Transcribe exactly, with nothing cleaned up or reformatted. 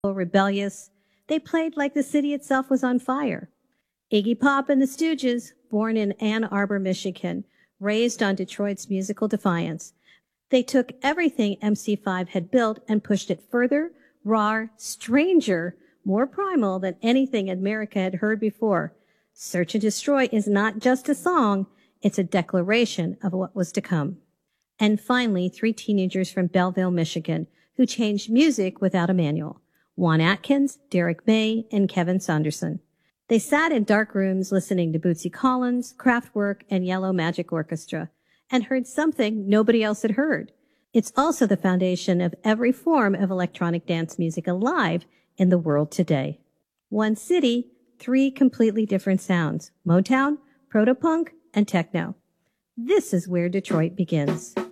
rebellious. They played like the city itself was on fire. Iggy Pop and the Stooges, born in Ann Arbor, Michigan, raised on Detroit's musical defiance. They took everything M C five had built and pushed it further, raw, stranger, more primal than anything America had heard before. Search and Destroy is not just a song, it's a declaration of what was to come. And finally, three teenagers from Belleville, Michigan, who changed music without a manual. Juan Atkins, Derek May, and Kevin Saunderson. They sat in dark rooms listening to Bootsy Collins, Kraftwerk, and Yellow Magic Orchestra, and heard something nobody else had heard. It's also the foundation of every form of electronic dance music alive in the world today. One city, three completely different sounds: Motown, proto-punk, and techno. This is where Detroit begins.